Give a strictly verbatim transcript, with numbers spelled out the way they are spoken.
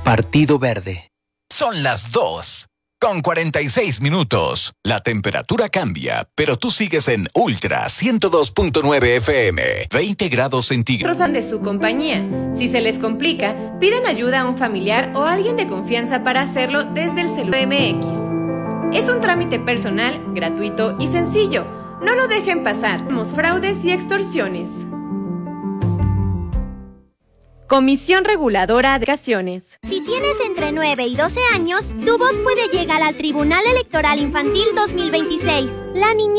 Partido Verde. Son las dos, con cuarenta y seis minutos. La temperatura cambia, pero tú sigues en Ultra ciento dos punto nueve F M, veinte grados centígrados. Trozan de su compañía. Si se les complica, pidan ayuda a un familiar o a alguien de confianza para hacerlo desde el celular M X. Es un trámite personal, gratuito y sencillo. No lo dejen pasar. Tenemos fraudes y extorsiones. Comisión Reguladora de Elecciones. Si tienes entre nueve y doce años, tu voz puede llegar al Tribunal Electoral Infantil dos mil veintiséis. La niñez